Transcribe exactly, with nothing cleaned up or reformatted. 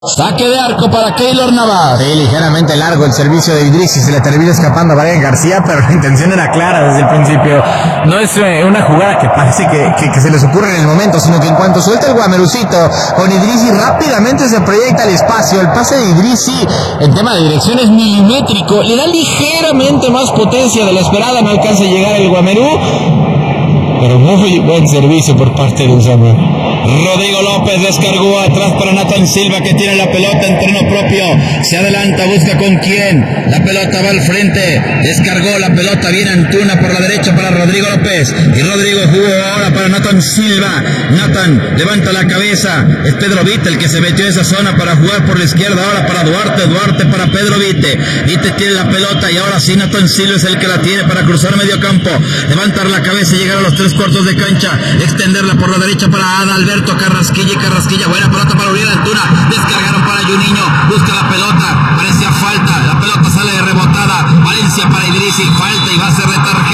Saque de arco para Keylor Navas. Sí, ligeramente largo el servicio de Idrissi, se le terminó escapando a Brian García, pero la intención era clara desde el principio. No es eh, una jugada que parece que, que, que se les ocurre en el momento, sino que en cuanto suelta el Guamerucito con Idrissi, rápidamente se proyecta al espacio. El pase de Idrissi en tema de dirección es milimétrico, le da ligeramente más potencia de la esperada, no alcanza a llegar el Guamerú, pero muy buen servicio por parte de Usama. Rodrigo López descargó atrás para Nathan Silva, que tiene la pelota en terreno propio, se adelanta, busca con quién, la pelota va al frente, descargó la pelota, viene Antuna por la derecha para Rodrigo López, y Rodrigo jugó ahora para Nathan Silva. Nathan levanta la cabeza, es Pedro Vite el que se metió en esa zona para jugar por la izquierda, ahora para Duarte, Duarte para Pedro Vite, Vite tiene la pelota y ahora sí Nathan Silva es el que la tiene para cruzar medio campo, levantar la cabeza y llegar a los tres cuartos de cancha, extenderla por la derecha para Adalberto Carrasquilla y Carrasquilla, buena pelota para Uriel Antuna, descargaron para Juninho, busca la pelota, parecía falta, la pelota sale rebotada, Valencia para Idrissi, falta y va a ser de tarjeta.